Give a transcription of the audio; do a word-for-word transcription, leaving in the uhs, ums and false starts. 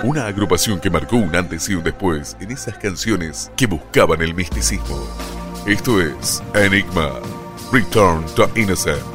Una agrupación que marcó un antes y un después en esas canciones que buscaban el misticismo. Esto es Enigma, Return to Innocence.